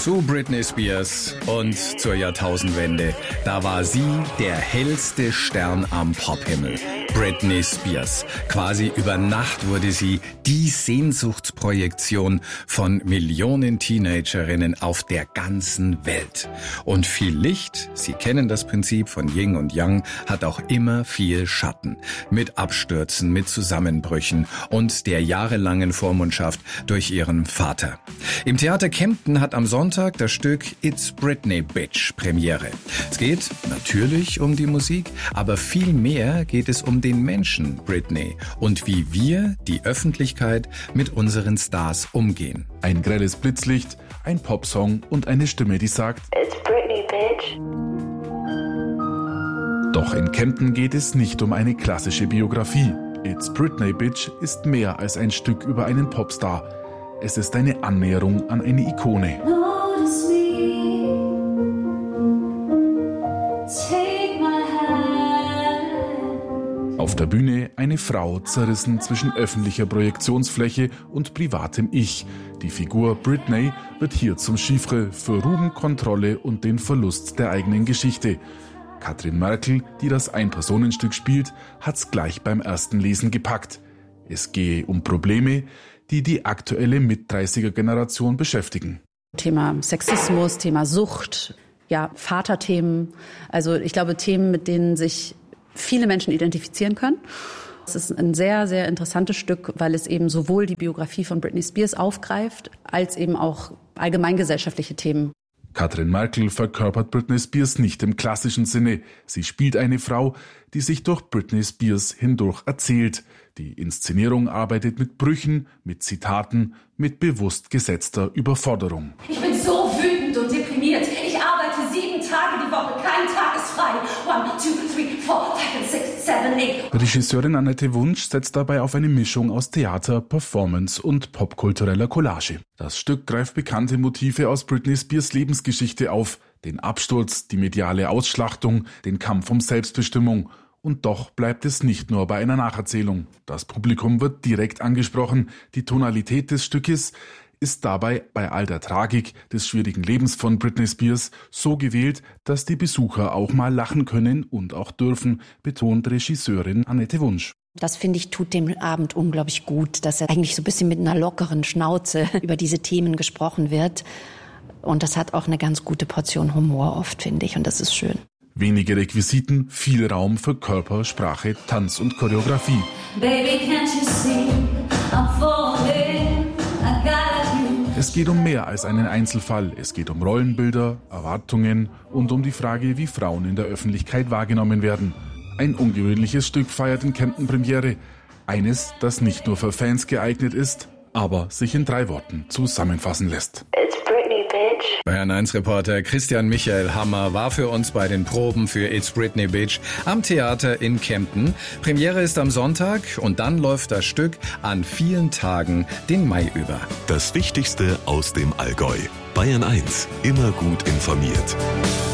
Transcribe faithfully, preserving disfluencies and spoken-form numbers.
Zu Britney Spears und zur Jahrtausendwende. Da war sie der hellste Stern am Pophimmel. Britney Spears. Quasi über Nacht wurde sie die Sehnsuchtsprojektion von Millionen Teenagerinnen auf der ganzen Welt. Und viel Licht, Sie kennen das Prinzip von Yin und Yang, hat auch immer viel Schatten. Mit Abstürzen, mit Zusammenbrüchen und der jahrelangen Vormundschaft durch ihren Vater. Im Theater Kempten hat am Sonntag das Stück It's Britney Bitch Premiere. Es geht natürlich um die Musik, aber viel mehr geht es um den Menschen Britney und wie wir, die Öffentlichkeit, mit unseren Stars umgehen. Ein grelles Blitzlicht, ein Popsong und eine Stimme, die sagt It's Britney Bitch. Doch in Kempten geht es nicht um eine klassische Biografie. It's Britney Bitch ist mehr als ein Stück über einen Popstar. Es ist eine Annäherung an eine Ikone. Auf der Bühne eine Frau, zerrissen zwischen öffentlicher Projektionsfläche und privatem Ich. Die Figur Britney wird hier zum Chiffre für Ruhm, Kontrolle und den Verlust der eigenen Geschichte. Katrin Merkel, die das Ein-Personenstück spielt, hat's gleich beim ersten Lesen gepackt. Es gehe um Probleme, die die aktuelle Mit-dreißiger-Generation beschäftigen. Thema Sexismus, Thema Sucht, ja, Vaterthemen. Also ich glaube Themen, mit denen sich viele Menschen identifizieren können. Es ist ein sehr, sehr interessantes Stück, weil es eben sowohl die Biografie von Britney Spears aufgreift, als eben auch allgemeingesellschaftliche Themen. Katrin Merkel verkörpert Britney Spears nicht im klassischen Sinne. Sie spielt eine Frau, die sich durch Britney Spears hindurch erzählt. Die Inszenierung arbeitet mit Brüchen, mit Zitaten, mit bewusst gesetzter Überforderung. Ich bin so wütend und deprimiert. Ich arbeite sieben Tage die Woche, kein Tag ist frei. One, two, three, four, five, six, seven, eight. Regisseurin Annette Wunsch setzt dabei auf eine Mischung aus Theater, Performance und popkultureller Collage. Das Stück greift bekannte Motive aus Britney Spears Lebensgeschichte auf. Den Absturz, die mediale Ausschlachtung, den Kampf um Selbstbestimmung. Und doch bleibt es nicht nur bei einer Nacherzählung. Das Publikum wird direkt angesprochen. Die Tonalität des Stückes ist dabei bei all der Tragik des schwierigen Lebens von Britney Spears so gewählt, dass die Besucher auch mal lachen können und auch dürfen, betont Regisseurin Annette Wunsch. Das, finde ich, tut dem Abend unglaublich gut, dass er eigentlich so ein bisschen mit einer lockeren Schnauze über diese Themen gesprochen wird. Und das hat auch eine ganz gute Portion Humor oft, finde ich, und das ist schön. Wenige Requisiten, viel Raum für Körper, Sprache, Tanz und Choreografie. Baby, can't you see I'm falling, I got you. Es geht um mehr als einen Einzelfall. Es geht um Rollenbilder, Erwartungen und um die Frage, wie Frauen in der Öffentlichkeit wahrgenommen werden. Ein ungewöhnliches Stück feiert in Kempten Premiere. Eines, das nicht nur für Fans geeignet ist, aber sich in drei Worten zusammenfassen lässt. It's Britney Bitch. Bayern eins Reporter Christian Michael Hammer war für uns bei den Proben für It's Britney Bitch am Theater in Kempten. Premiere ist am Sonntag und dann läuft das Stück an vielen Tagen den Mai über. Das Wichtigste aus dem Allgäu. Bayern eins, immer gut informiert.